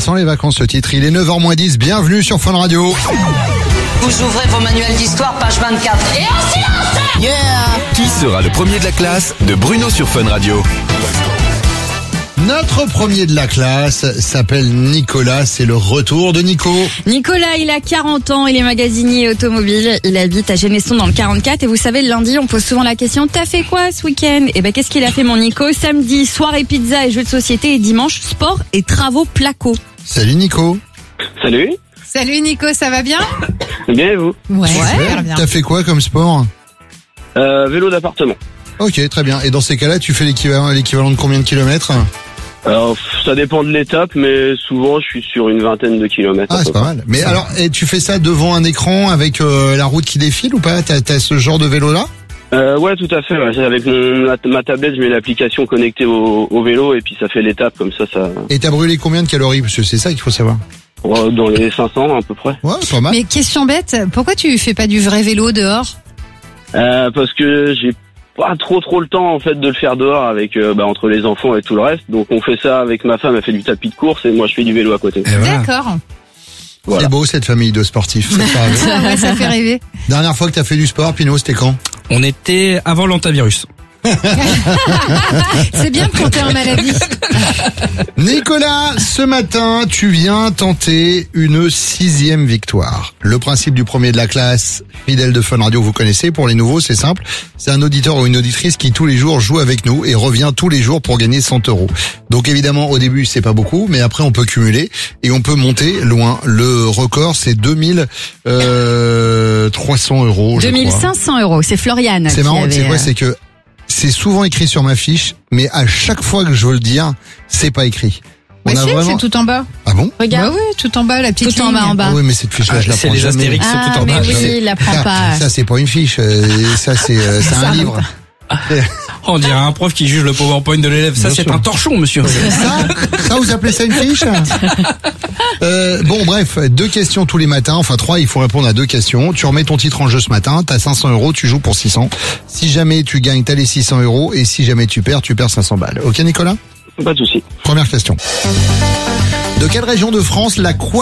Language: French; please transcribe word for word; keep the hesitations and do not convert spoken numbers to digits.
sans les vacances, le titre. Il est neuf heures moins dix, bienvenue sur Fun Radio. Vous ouvrez vos manuels d'histoire, page vingt-quatre. Et en silence! Yeah! Qui sera le premier de la classe de Bruno sur Fun Radio? Notre premier de la classe s'appelle Nicolas, c'est le retour de Nico. Nicolas, il a quarante ans, il est magasinier automobile, il habite à Genesson dans le quarante-quatre et vous savez, le lundi, on pose souvent la question « T'as fait quoi ce week-end » Et ben, qu'est-ce qu'il a fait mon Nico? Samedi, soirée pizza et jeux de société et dimanche, sport et travaux placo. Salut Nico. Salut. Salut Nico, ça va bien? Bien et vous? Ouais, Super. bien. T'as fait quoi comme sport? euh, Vélo d'appartement. Ok, très bien. Et dans ces cas-là, tu fais l'équivalent, l'équivalent de combien de kilomètres? Alors, ça dépend de l'étape, mais souvent je suis sur une vingtaine de kilomètres. Ah, c'est pas mal. Mais alors, et tu fais ça devant un écran avec euh, la route qui défile ou pas? T'as, t'as ce genre de vélo-là? Euh, ouais, tout à fait. Ouais. Avec mon, ma, ma tablette, je mets l'application connectée au, au vélo et puis ça fait l'étape comme ça. ça... Et t'as brûlé combien de calories? Parce que c'est ça qu'il faut savoir. Ouais, dans les cinq cents à peu près. Ouais, pas mal. Mais question bête, pourquoi tu fais pas du vrai vélo dehors? Euh, parce que j'ai pas trop trop le temps en fait de le faire dehors avec euh, bah, entre les enfants et tout le reste. Donc on fait ça avec ma femme, elle fait du tapis de course et moi je fais du vélo à côté. Et voilà. D'accord. Voilà. C'est beau cette famille de sportifs. Ça fait rêver. Ah ouais, ça fait rêver. Dernière fois que t'as fait du sport, Pino, c'était quand? On était avant l'antavirus. C'est bien de compter en maladie. Nicolas, ce matin, tu viens tenter une sixième victoire. Le principe du premier de la classe, fidèle de Fun Radio, vous connaissez. Pour les nouveaux, c'est simple. C'est un auditeur ou une auditrice qui tous les jours joue avec nous et revient tous les jours pour gagner cent euros. Donc évidemment, au début, c'est pas beaucoup, mais après, on peut cumuler et on peut monter loin. Le record, c'est deux mille trois cents euros. deux mille cinq cents euros, c'est Floriane. C'est qui marrant, avait, c'est quoi, euh, c'est que c'est souvent écrit sur ma fiche, mais à chaque fois que je veux le dire, c'est pas écrit. On Bah a si, vraiment... c'est tout en bas. Ah bon? Regarde. Bah oui, tout en bas, la petite Tout en ligne. bas, en bas. Ah oui, mais cette fiche-là, Ah, je la c'est prends les jamais. Astérix Ah, tout en mais bas. oui, il la prend Ça, pas. ça, c'est pas une fiche, euh, ça c'est euh, c'est un livre. On dirait un prof qui juge le PowerPoint de l'élève. Ça, Bien c'est sûr. un torchon, monsieur. Ça, ça vous appelez ça une fiche? euh, Bon, bref, deux questions tous les matins, enfin trois, il faut répondre à deux questions. Tu remets ton titre en jeu ce matin, t'as cinq cents euros, tu joues pour six cents. Si jamais tu gagnes, t'as les six cents euros, et si jamais tu perds, tu perds cinq cents balles. Ok Nicolas? Pas de souci. Première question. De quelle région de France la quoi